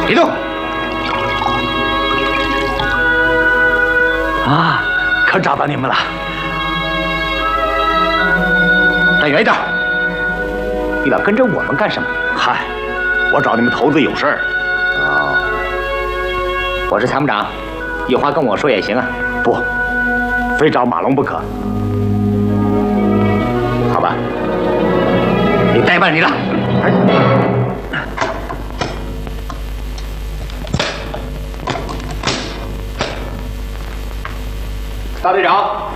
别动！ 啊，可找到你们了！站远一点！你俩跟着我们干什么？ 嗨，我找你们头子有事儿。 哦，我是参谋长，有话跟我说也行啊。 不，非找马龙不可。 好吧，你代办你的。大队长，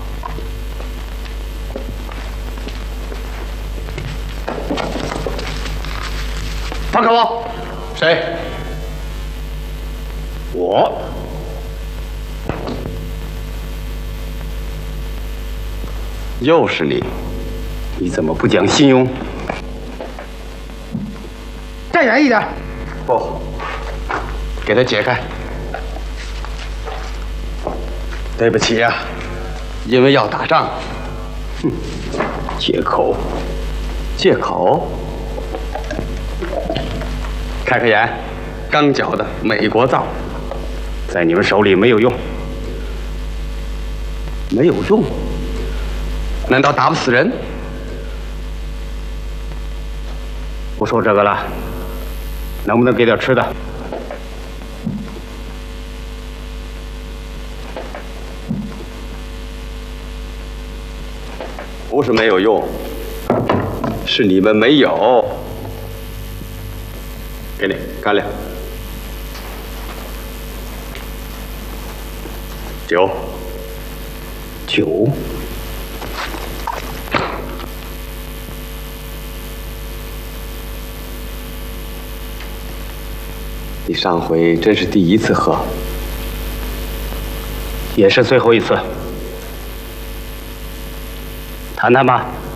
放开我！ 谁？ 我。又是你！你怎么不讲信用？ 站远一点！ 不，给他解开。对不起呀，因为要打仗。哼，借口，借口。开开眼，刚缴的美国造，在你们手里没有用，没有用。难道打不死人？不说这个了，能不能给点吃的？不是没有用，是你们没有。给你干粮，酒，酒。你上回真是第一次喝， 也是最后一次。谈谈吧。